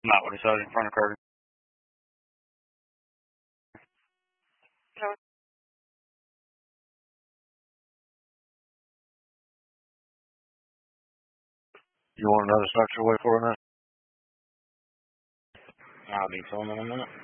Not what he said in front of Curtis. You want another structure way for a minute? I'll be filming in a minute.